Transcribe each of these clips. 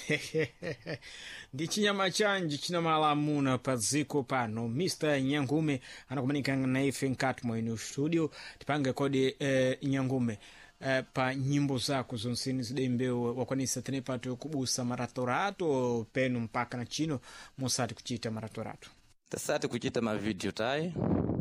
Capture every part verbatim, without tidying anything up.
ndi chinyama chanji china malamuna pa dziko pano. Mister Nyangume anakumanika na ife nkati mwa studio tipange kodi eh, Nyangume eh, pa nyimbo zako zonsini zidembewa wakwanisa tenepato kubusa maratorato penu mpaka na chino musati kuchita maratorato. Tasati kuchita ma video tai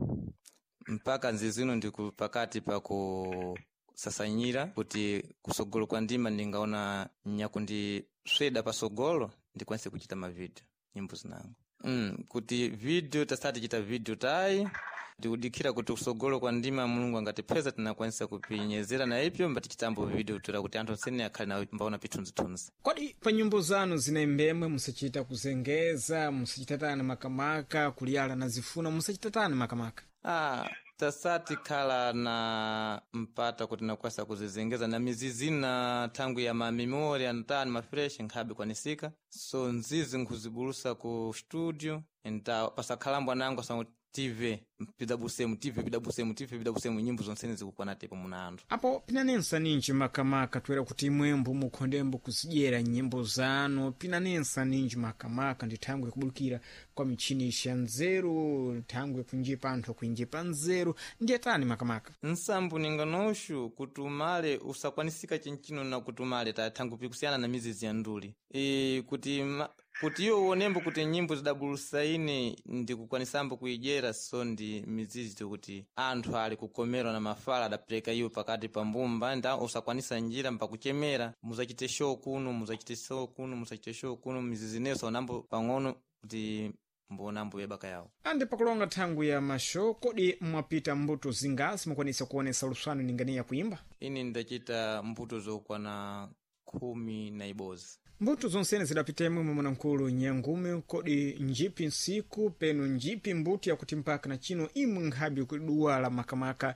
mpaka nzizino ndi pakati pa ku sasanyira kuti kusogolo kwa ndima ndingaona nyakundi sweda pasogolo ndikwanise kuchita ma video nyimbo zinangu. Mm, kuti video tasati chita video tai ndikudikira kuti kusogolo kwa ndima Mulungu angatipeza tinakwanisa kupinyezera na ipyo mbati chitambo video tura kuti anthu nsene akhali na mbaona pitunzi tunzi. Kodi pa nyimbo zanu zinembemwe musachita kuzengeza, musachitatana makamaka, kuliala na zifuna musachitatana makamaka? Ah, tasati kala na mpata kuti nakwasa kuzizengeza na mizizi na tangu ya mamemori antani mafresh nkhabi kwanisika. So nzizi nkuzibulusa ku studio enta pasakhalambwa nangu sa T V pidabusemu T V pidabusemu T V pidabusemu nyimbo zonsene zikukwana tepo munandu. Apo pinanensa ninji makamaka twera kuti mwembo mukhondembo kuzijera nyimbo zanu pinanensa ninji makamaka ndi thangwe kubulukira kwa michini isha nzeru thangwe kunjipa anthu kuinjipa nzeru ndiye tani makamaka. Nsambu ninganoshu kutumale usakwanisika chinchino na kutumale ta thangu pikusiyana na mizizi ya nduli. E, kuti ma, kuti iyo uonembo kuti nyimbo zidabulusa ine ndi kukwanisambo kuijera so ndi mizizi kuti anthu ali kukomerwa na mafala adapeleka iyo pakati pa mbumba nda usakwanisa njira mpa kuchemera muzachite show kuno muzachite show kuno muzachite show kuno mizizi neso nambo pang'ono kuti mbona mbu yebaka yawo. Ande pakulonga thangu ya masho kodi mwapita mbuto zingasi mukwanisa kuonesa luswano ningani ya kuimba? Ini ndachita mbuto zokwana kumi na ibozi. Mbuto zonsene zidapitemu mwana mkulu Nyangume kodi njipi nsiku penu njipi mbuto ya kuti mpaka na chino imu nkhabi kuduwala makamaka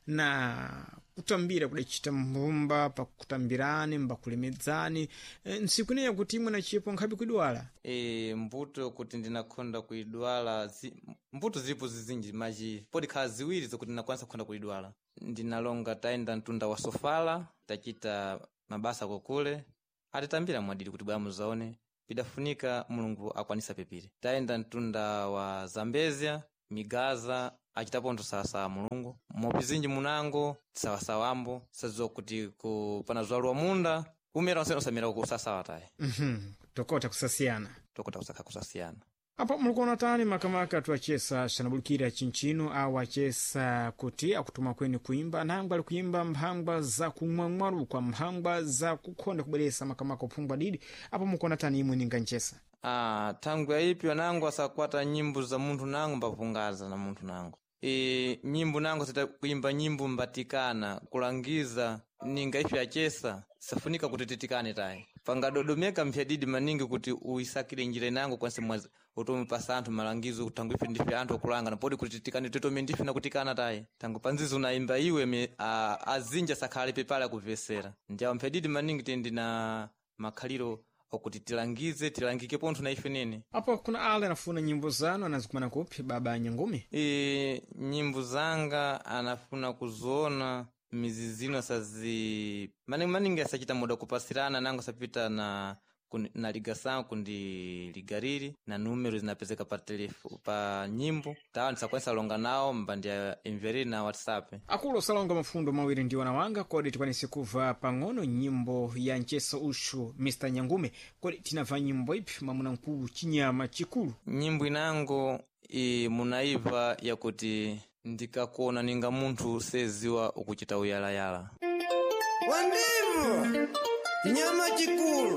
na kutambira kudachita mbumba pa kutambirani mba kulemedzani e, nsiku ne ya kuti imu na chipo nkhabi kuduwala? E, mbuto kuti ndinakonda kuiduwala zi, mbuto zilipo zizinji maji podi khala ziwiri zokuti ndinakwanisa kukonda kuiduwala. Ndinalonga taenda ntunda wa sofala tachita mabasa kokule atitambira mwadili kuti bwa muzaone pidafunika Mulungu akwanisa pepire. Taenda ntunda wa Zambezia migaza achitaponto sasa Mulungu mopizinji munango sawasawambo sazo kuti kupana zwaluwa munda umera nseno samira kusasa wataye. Mhm tokota kusasiana tokota kusaka kusasiana. Apo mulikuona tani makamaka tuachesa shanabulukira chinchino au achesa kuti akutuma kweni kuimba nangwa ali kuimba mphangwa za kumwamwaru kwa mphangwa za kukonda kubelesa makamaka upungwa didi. Apo mulikuona tani imwe ninganchesa? Ah, tangu ya ipi wanangu asakwata nyimbo za muntu nangu mbapungaza na muntu nangu. E, nyimbo nangu sita kuimba nyimbo mbatikana kulangiza ninga ifi achesa safunika kutititikane tayi. Pangadodomeka mpyadidi maningi kuti uisakile njire nangu kwanse mwazi utomi pasantu malangizo tangu ifi ndifi antu kulanga na podi kutitikane tutome ndifi na kutikana tayi. Tangu panzizi unaimba iwe me, a, azinja sakale pepala kuvesera. Ndiya mpyadidi maningi tendi na makaliro okuti tilangize tilangike pontu na ife nene. Apo kuna ale anafuna nyimbo zanu anazikumana kupi baba Nyangume? E, nyimbo zanga anafuna kuzoona mizizino sazi mani maningi asachita muda kupasirana nango sapita na kun, na ligasangu kundi ligariri na numero zinapezeka pa telefu pa nyimbo tawa nisakwanisa longa nao mbandia enveri na WhatsApp. Akulo salonga mafundo mawiri ndiwa na wanga kodi tikwanisi kuva pangono nyimbo ya nchesa ushu Mister Nyangume kodi tinava nyimbo ipi mamuna mkuu chinyama chikulu? Nyimbo inango i munaiva ya kuti ndikakuona ninga muntu seziwa ukuchita uyala yala. Wandimu! Chinyama chikulu!